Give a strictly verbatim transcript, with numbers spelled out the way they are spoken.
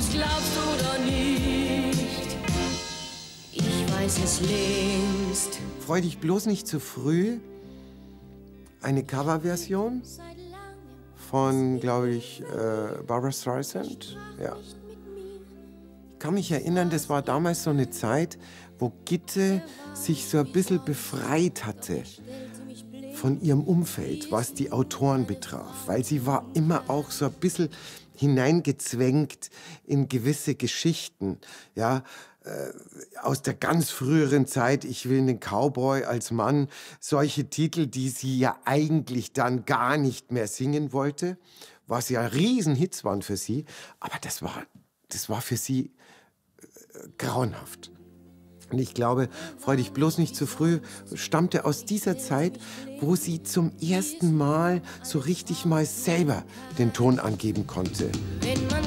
es glaubst oder nicht. Ich weiß es längst. Freu dich bloß nicht zu früh. Eine Coverversion von, glaube ich, äh, Barbra Streisand. Ja. Ich kann mich erinnern, das war damals so eine Zeit, wo Gitte sich so ein bisschen befreit hatte von ihrem Umfeld, was die Autoren betraf. Weil sie war immer auch so ein bisschen hineingezwängt in gewisse Geschichten. Ja, äh, aus der ganz früheren Zeit, ich will einen Cowboy als Mann, solche Titel, die sie ja eigentlich dann gar nicht mehr singen wollte, was ja Riesenhits waren für sie, aber das war, das war für sie äh, grauenhaft. Und ich glaube, freu dich bloß nicht zu früh, stammte aus dieser Zeit, wo sie zum ersten Mal so richtig mal selber den Ton angeben konnte. Wenn man